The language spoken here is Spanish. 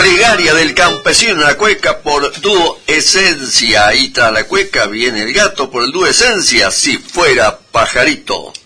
Plegaria del campesino en la cueca por dúo Esencia. Ahí está la cueca, viene el gato por el dúo Esencia, si fuera pajarito.